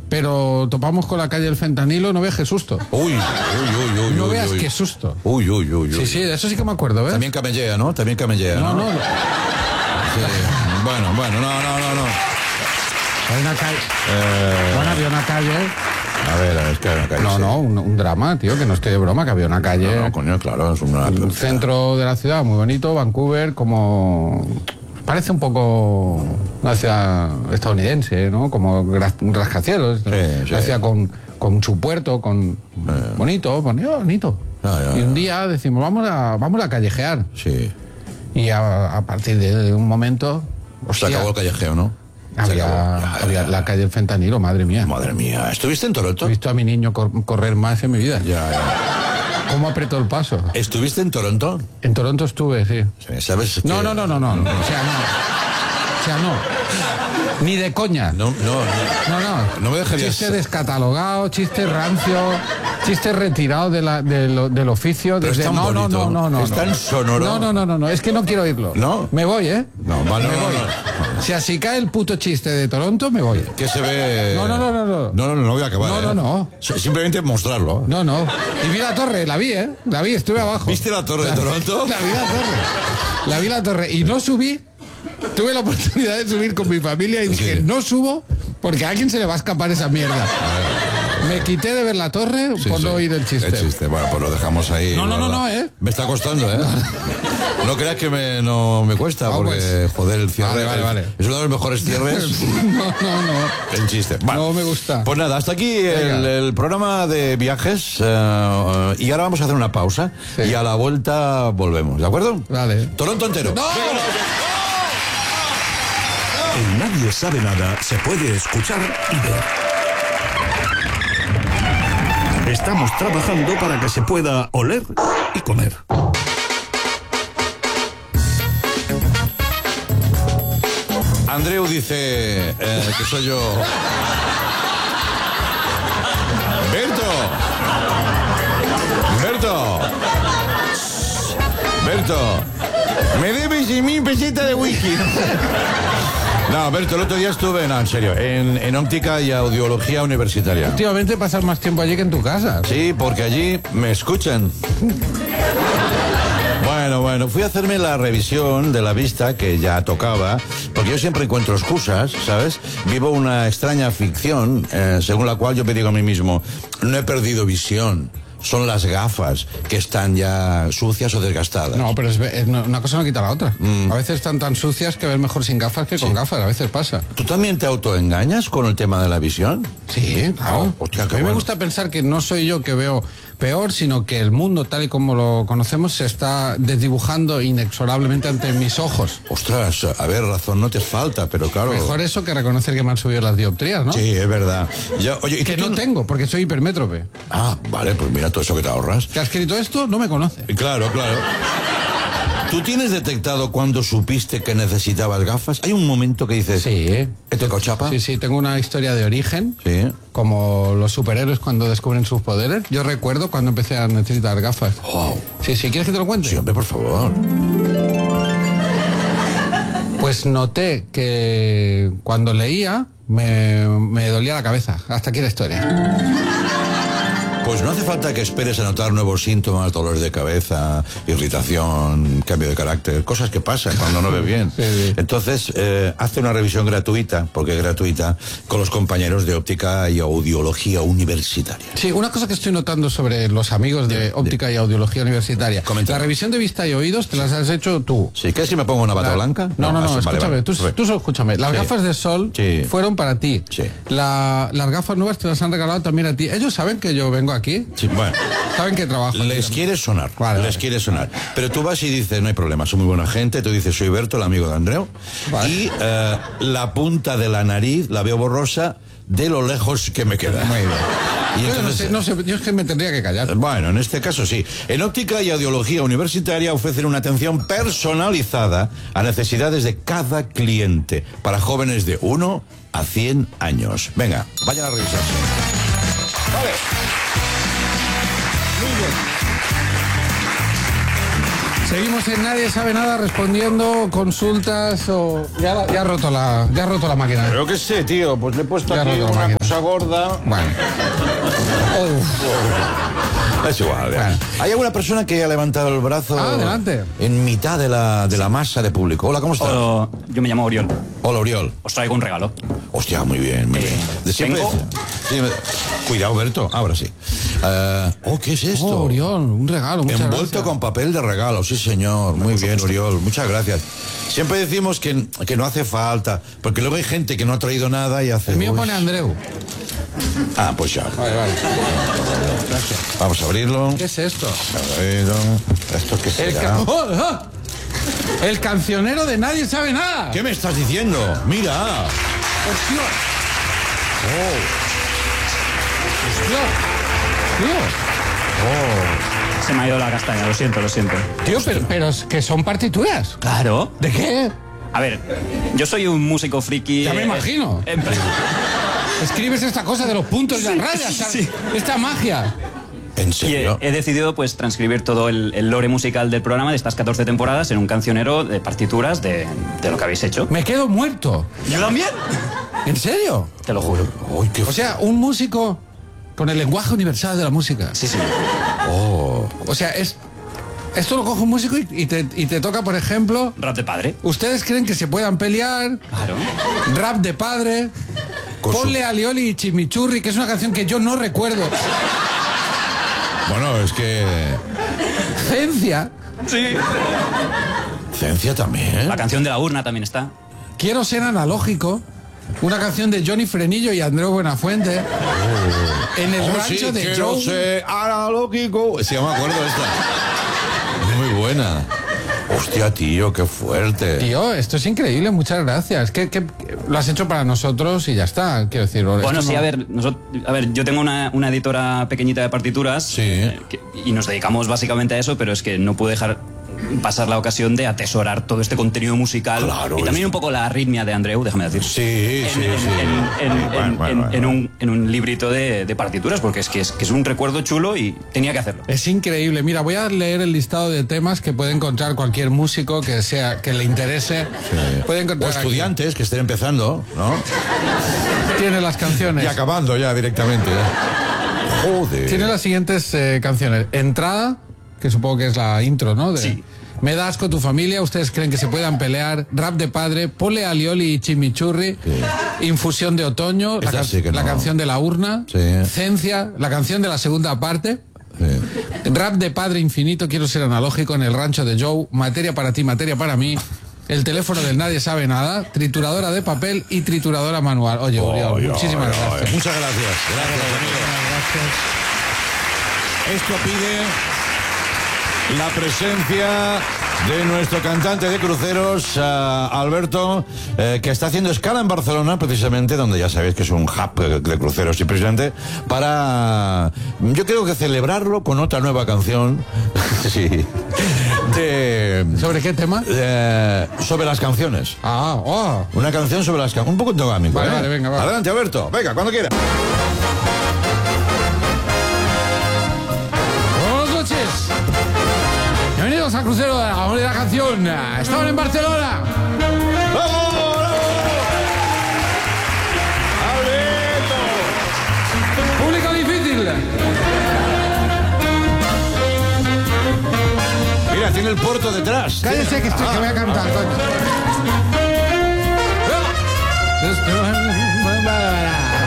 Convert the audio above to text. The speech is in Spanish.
pero topamos con la calle del Fentanilo, no veas qué susto. Uy. No veas qué susto. Uy. Sí, de eso sí que me acuerdo, ¿ves? También camellea, ¿no? No. Sí. Bueno, no. Hay una calle. Bueno, había una calle. A ver, es que hay una calle. No, un drama, tío, que no estoy de broma, que había una calle. No, coño, claro, es un centro de la ciudad, muy bonito, Vancouver, como. Parece un poco una ciudad estadounidense, ¿no? Como un rascacielos. Sí. Una ciudad con su puerto, bonito. Y un día decimos, vamos a callejear. Sí. Y a partir de un momento... Se acabó el callejeo, ¿no? Había la calle del Fentanilo, madre mía. Madre mía. ¿Estuviste en Toronto? He visto a mi niño correr más en mi vida. Ya. ¿Cómo apretó el paso? ¿Estuviste en Toronto? En Toronto estuve, sí. ¿Sabes? No. O sea, no. Ni de coña. No. No me dejarías. Chiste descatalogado, chiste rancio, chiste retirado del oficio. Pero es tan bonito. No. Es tan sonoro. No. Es que no quiero oírlo. ¿No? Me voy, ¿eh? No, vale. Me voy. O sea, si cae el puto chiste de Toronto, me voy. Que se ve. No. No voy a acabar. No. Simplemente mostrarlo. No. Y vi la torre, la vi, estuve abajo. ¿Viste la torre de Toronto? La vi la torre y no subí. Tuve la oportunidad de subir con mi familia y dije, no subo porque a alguien se le va a escapar esa mierda. Me quité de ver la torre por no oír el chiste. Bueno, pues lo dejamos ahí. No, Me está costando, No creas que no me cuesta, porque, joder, el cierre Vale. es uno de los mejores cierres. No. El chiste. Vale. No me gusta. Pues nada, hasta aquí el programa de viajes. Y ahora vamos a hacer una pausa. Sí. Y a la vuelta volvemos, ¿de acuerdo? Vale. Toronto entero. ¡No! En Nadie Sabe Nada se puede escuchar y ver. Estamos trabajando para que se pueda oler y comer. Andreu dice que soy yo. Berto, me debes 1.000 pesetas de whisky. No, Berto, el otro día estuve, en serio, en óptica y audiología universitaria. Últimamente pasas más tiempo allí que en tu casa. Sí, porque allí me escuchan. Bueno, fui a hacerme la revisión de la vista que ya tocaba, porque yo siempre encuentro excusas, ¿sabes? Vivo una extraña ficción, según la cual yo me digo a mí mismo, no he perdido visión. Son las gafas que están ya sucias o desgastadas. No, pero una cosa no quita la otra. A veces están tan sucias que ves mejor sin gafas que con gafas, a veces pasa. ¿Tú también te autoengañas con el tema de la visión? Sí, claro. Hostia, a mí me gusta pensar que no soy yo que veo peor, sino que el mundo tal y como lo conocemos se está desdibujando inexorablemente ante mis ojos. Ostras, a ver, razón no te falta, pero claro... Mejor eso que reconocer que me han subido las dioptrías, ¿no? Sí, es verdad. Oye, que no tengo, porque soy hipermétrope. Ah, vale, pues mira todo eso que te ahorras. Que ha escrito esto no me conoce. Claro. ¿Tú tienes detectado cuando supiste que necesitabas gafas? Hay un momento que dices... Sí. ¿Te cochapa? Sí, tengo una historia de origen. Sí. Como los superhéroes cuando descubren sus poderes. Yo recuerdo cuando empecé a necesitar gafas. Wow. Sí, ¿quieres que te lo cuente? Sí, hombre, por favor. Pues noté que cuando leía me dolía la cabeza. Hasta aquí la historia. Pues no hace falta que esperes a notar nuevos síntomas, dolores de cabeza, irritación, cambio de carácter, cosas que pasan cuando no ves bien. Sí. Entonces, hazte una revisión gratuita, porque es gratuita, con los compañeros de óptica y audiología universitaria. Sí, una cosa que estoy notando sobre los amigos de óptica y audiología universitaria. Comenta. La revisión de vista y oídos te las has hecho tú. ¿Sí? ¿Qué si me pongo una bata blanca? No, escúchame, vale. Tú solo escúchame. Las gafas de sol fueron para ti. Sí. Las gafas nuevas te las han regalado también a ti. Ellos saben que yo vengo aquí. Sí, bueno. Saben que trabajo. Les quiere sonar. Vale. Quiere sonar. Pero tú vas y dices, no hay problema, soy muy buena gente. Tú dices, soy Berto, el amigo de Andreu. Vale. Y la punta de la nariz la veo borrosa de lo lejos que me queda. Muy bien. Y entonces, no sé, yo es que me tendría que callar. Bueno, en este caso sí. En óptica y audiología universitaria ofrecen una atención personalizada a necesidades de cada cliente para jóvenes de 1 a 100 años. Venga, vayan a revisarse. Vale. Muy bien. Seguimos en Nadie Sabe Nada respondiendo consultas o... Ya ha roto la máquina. Pero qué sé, tío, pues le he puesto Ya aquí roto la una máquina. cosa gorda. Bueno. Es igual. Bueno. Hay alguna persona que ha levantado el brazo adelante. en mitad de la masa de público. Hola, ¿cómo estás? Hola, yo me llamo Oriol. Hola, Oriol. Os traigo un regalo. Hostia, muy bien, muy bien. De siempre tengo- sí, cuidado, Berto, ahora sí. ¿Qué es esto? Oh, Oriol, un regalo, muchas Envuelto gracias. con papel de regalo, sí señor. Muy bien, Oriol, muchas gracias. Siempre decimos que no hace falta, porque luego hay gente que no ha traído nada y hace... El mío "Uy". pone Andreu. Ah, pues ya. Vale. Vamos a abrirlo. ¿Qué es esto? A ver, ¿esto qué El, será? el cancionero de Nadie Sabe Nada. ¿Qué me estás diciendo? Mira. Hostia. Hostia. Se me ha ido la castaña, lo siento, lo siento. Tío, pero es que son partituras. Claro. ¿De qué? A ver, yo soy un músico friki. Ya me imagino. en plan- Escribes esta cosa de los puntos y las rayas, ¿sabes? sí. Esta magia. ¿En Y serio? he decidido pues transcribir todo el lore musical del programa de estas 14 temporadas en un cancionero de partituras de lo que habéis hecho. Me quedo muerto. ¿Yo también? ¿En serio? Te lo juro. Uy, qué O sea, un músico con el lenguaje universal de la música. Sí, sí. O sea, esto lo coge un músico y te toca, por ejemplo, Rap de padre. ¿ustedes creen que se puedan pelear? Claro. Rap de padre. Con su- Ponle a Lioli y Chimichurri, que es una canción que yo no recuerdo. Bueno, es que... Cencia. Sí. Cencia también. La canción de la urna también está. Quiero ser analógico. Una canción de Johnny Frenillo y Andreu Buenafuente. En el rancho de quiero Joe. ser analógico. Sí, ya me acuerdo esta. Muy buena. Hostia, tío, qué fuerte. Tío, esto es increíble, muchas gracias. Que lo has hecho para nosotros y ya está, quiero decir. Bueno, esto sí, no- a ver, yo tengo una editora pequeñita de partituras. Sí. Y nos dedicamos básicamente a eso, pero es que no pude dejar pasar la ocasión de atesorar todo este contenido musical. Claro, y también es- un poco la arritmia de Andreu, déjame decir. Sí, sí, sí. En un librito de partituras, porque es que es un recuerdo chulo y tenía que hacerlo. Es increíble. Mira, voy a leer el listado de temas que puede encontrar cualquier músico que le interese. Puede O encontrar aquí. estudiantes que estén empezando, ¿no? Tiene las canciones. Y acabando ya directamente. Joder. Tiene las siguientes canciones. Entrada, que supongo que es la intro, ¿no? Sí. Me da asco tu familia, ustedes creen que se puedan pelear. Rap de padre, Ponle a Lioli y Chimichurri. Infusión de otoño, Esta sí que la no. canción de la urna. Sí. Cencia, la canción de la segunda parte. Sí. Rap de padre infinito, quiero ser analógico en el rancho de Joe. Materia para ti, materia para mí. El teléfono del Nadie Sabe Nada. Trituradora de papel y trituradora manual. Oye, Oriol, muchísimas gracias. Muchas gracias. Gracias, amigo. Esto pide la presencia de nuestro cantante de cruceros, Alberto, que está haciendo escala en Barcelona, precisamente, donde ya sabéis que es un hub de cruceros, y precisamente para, yo creo que celebrarlo con otra nueva canción, sí, ¿Sobre qué tema? sobre las canciones. Una Una canción sobre las canciones, un poco endogámico. Vale, ¿eh? vale, venga, va. Adelante, Alberto, venga, cuando quiera. Buenas noches. Bienvenidos al crucero de la Amor y la Canción. Estaban en Barcelona. ¡Vamos! ¡Alberto! Público difícil. Mira, tiene el puerto detrás. Cállese que voy a cantar, coño.